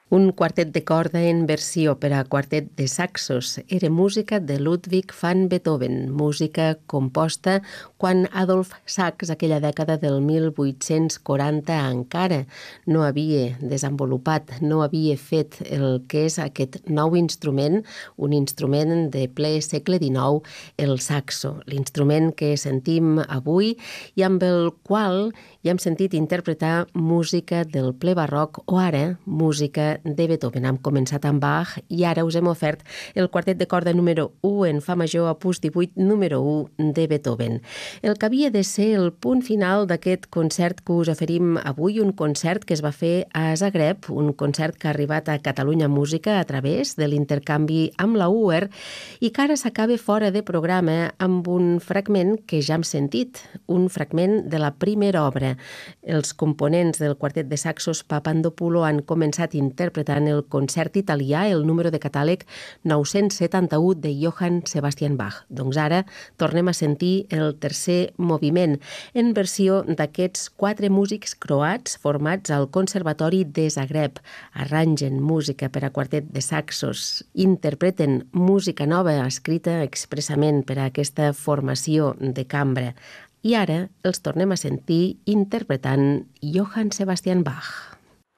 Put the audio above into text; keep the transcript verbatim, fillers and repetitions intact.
Un quartet de corda en versió per a quartet de saxos era música de Ludwig van Beethoven, música composta quan Adolf Sax, aquella dècada del mil vuit-cents quaranta, encara no havia desenvolupat, no havia fet el que és aquest nou instrument, un instrument de ple segle dinou, el saxo, l'instrument que sentim avui i amb el qual ja hem sentit interpretar música del ple barroc o ara música de Beethoven. Hem començat amb Bach i ara us hem ofert el quartet de corda número u en fa major opus divuit número u de Beethoven. El que havia de ser el punt final d'aquest concert que us oferim avui, un concert que es va fer a Zagreb, un concert que ha arribat a Catalunya Música a través de l'intercanvi amb la U E R i que ara s'acaba fora de programa amb un fragment que ja hem sentit, un fragment de la primera obra. Els components del quartet de saxos Papandopulo han començat interpretant el concert italià, el número de catàleg nou-cents setanta-u de Johann Sebastian Bach. Doncs ara tornem a sentir el tercer moviment en versió d'aquests quatre músics croats formats al Conservatori de Zagreb. Arrangen música per a quartet de saxos, interpreten música nova escrita expressament per a aquesta formació de cambra. I ara els tornem a sentir interpretant Johann Sebastian Bach.